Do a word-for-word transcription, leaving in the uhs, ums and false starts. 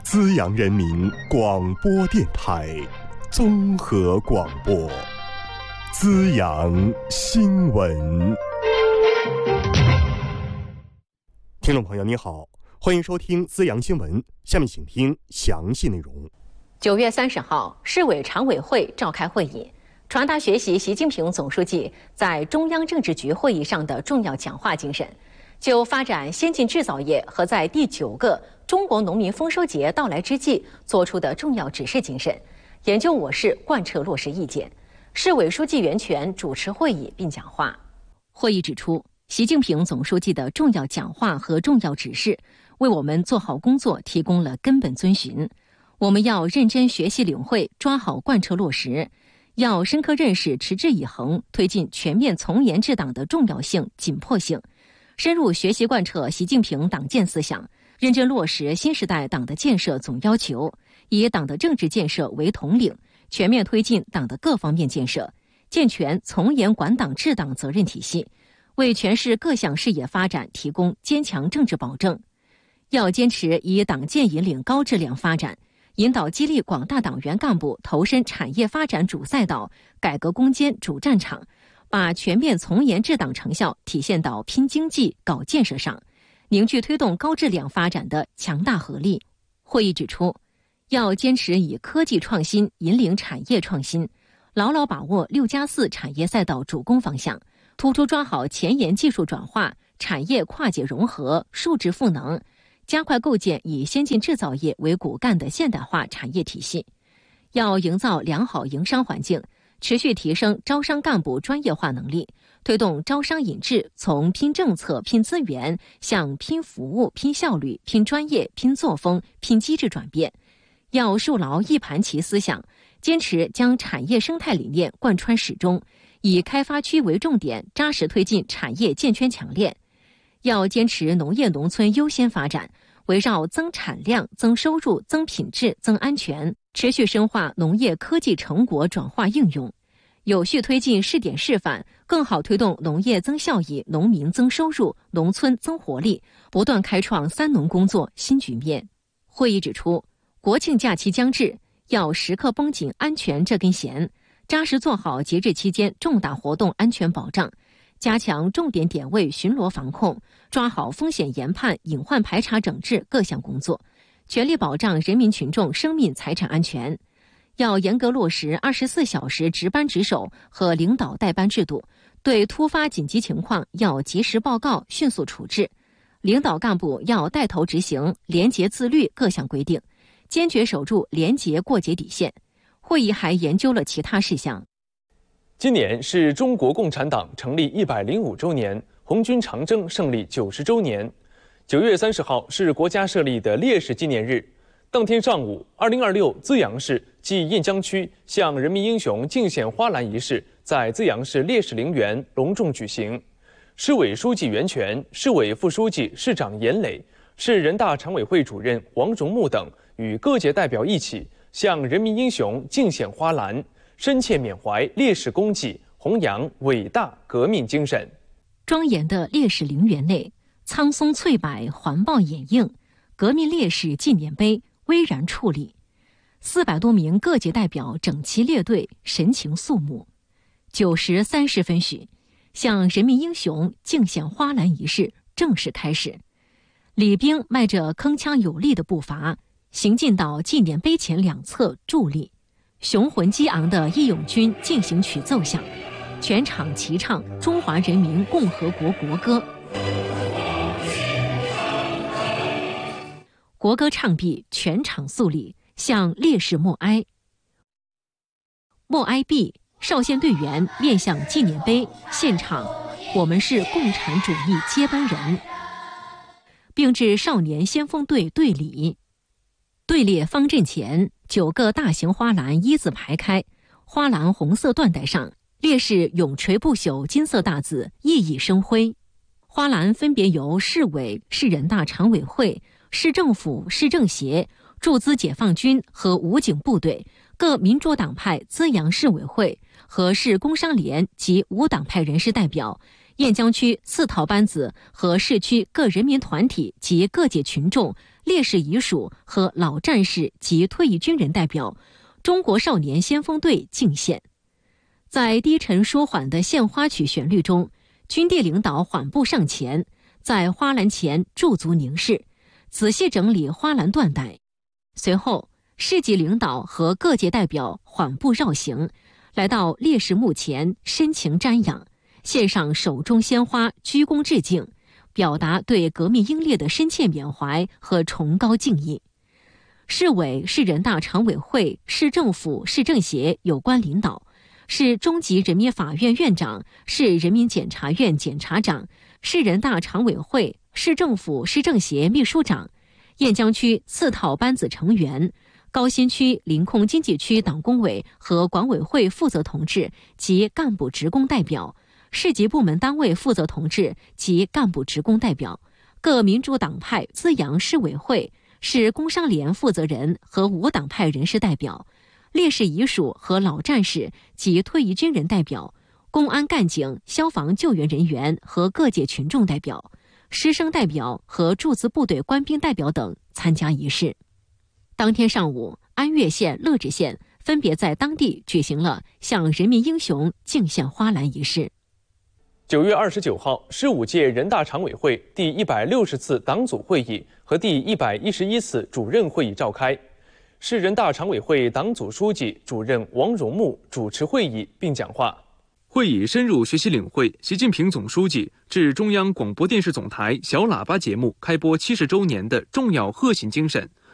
资阳人民广播电台综合广播，资阳新闻。听众朋友，你好，欢迎收听资阳新闻，下面请听详细内容。 九月三十号，市委常委会召开会议，传达学习习近平总书记在中央政治局会议上的重要讲话精神，就发展先进制造业和在第九个中国农民丰收节到来之际作出的重要指示精神，研究我市贯彻落实意见。市委书记袁泉主持会议并讲话。会议指出，习近平总书记的重要讲话和重要指示，为我们做好工作提供了根本遵循。我们要认真学习领会，抓好贯彻落实，要深刻认识持之以恒推进全面从严治党的重要性、紧迫性，深入学习贯彻习近平党建思想，认真落实新时代党的建设总要求，以党的政治建设为统领，全面推进党的各方面建设，健全从严管党治党责任体系，为全市各项事业发展提供坚强政治保证。要坚持以党建引领高质量发展，引导激励广大党员干部投身产业发展主赛道、改革攻坚主战场，把全面从严治党成效体现到拼经济、搞建设上，凝聚推动高质量发展的强大合力。会议指出，要坚持以科技创新引领产业创新，牢牢把握六加四产业赛道主攻方向，突出抓好前沿技术转化、产业跨界融合、数字赋能，加快构建以先进制造业为骨干的现代化产业体系。要营造良好营商环境，持续提升招商干部专业化能力，推动招商引智从拼政策、拼资源向拼服务、拼效率、拼专业、拼作风、拼机制转变。要树牢一盘棋思想，坚持将产业生态理念贯穿始终，以开发区为重点，扎实推进产业建圈强链。要坚持农业农村优先发展，围绕增产量、增收入、增品质、增安全，持续深化农业科技成果转化应用，有序推进试点示范，更好推动农业增效益、农民增收入、农村增活力，不断开创三农工作新局面。会议指出，国庆假期将至，要时刻绷紧安全这根弦，扎实做好节日期间重大活动安全保障，加强重点点位巡逻防控，抓好风险研判、隐患排查整治各项工作，全力保障人民群众生命财产安全。要严格落实二十四小时值班值守和领导带班制度，对突发紧急情况要及时报告、迅速处置。领导干部要带头执行廉洁自律各项规定，坚决守住廉洁过节底线。会议还研究了其他事项。 今年是中国共产党成立一百零五周年，红军长征胜利九十周年。九月三十号是国家设立的烈士纪念日。当天上午，二零二六资阳市暨雁江区向人民英雄敬献花篮仪式在资阳市烈士陵园隆重举行。市委书记袁泉、市委副书记、市长严磊、市人大常委会主任王荣木等与各界代表一起向人民英雄敬献花篮，深切缅怀烈士功绩，弘扬伟大革命精神。 庄严的烈士陵园内，苍松翠柏环抱掩映，革命烈士纪念碑巍然矗立，四百多名各界代表整齐列队，神情肃穆。九时三十分许，向人民英雄敬献花篮仪式正式开始。礼兵迈着铿锵有力的步伐，行进到纪念碑前两侧伫立。雄浑激昂的《义勇军进行曲》奏响，全场齐唱中华人民共和国国歌。国歌唱毕，全场肃立，向烈士默哀。默哀毕，少先队员面向纪念碑，献唱“我们是共产主义接班人”，并致少年先锋队队礼。队列方阵前，九个大型花篮一字排开，花篮红色缎带上烈士永垂不朽金色大字熠熠生辉。花篮分别由市委、市人大常委会、市政府、市政协、驻资解放军和武警部队、各民主党派资阳市委会和市工商联及无党派人士代表， 雁江区四套班子和市区各人民团体及各界群众、烈士遗属和老战士及退役军人代表、中国少年先锋队敬献。在低沉舒缓的献花曲旋律中，军地领导缓步上前，在花篮前驻足凝视，仔细整理花篮缎带。随后，市级领导和各界代表缓步绕行，来到烈士墓前深情瞻仰，献上手中鲜花，鞠躬致敬，表达对革命英烈的深切缅怀和崇高敬意。市委、市人大常委会、市政府、市政协有关领导，市中级人民法院院长、市人民检察院检察长、市人大常委会、市政府、市政协秘书长、雁江区四套班子成员、高新区临控经济区党工委和管委会负责同志及干部职工代表、市级部门单位负责同志及干部职工代表、各民主党派资阳市委会、市工商联负责人和无党派人士代表、烈士遗属和老战士及退役军人代表、公安干警、消防救援人员和各界群众代表、师生代表和驻兹部队官兵代表等参加仪式。当天上午，安岳县、乐至县分别在当地举行了向人民英雄敬献花篮仪式。 九月二十九号，十五届人大常委会第一百六十次党组会议和第一百一十一次主任会议召开。市人大常委会党组书记、主任王荣木主持会议并讲话。会议深入学习领会习近平总书记致中央广播电视总台小喇叭节目开播七十周年的重要核心精神，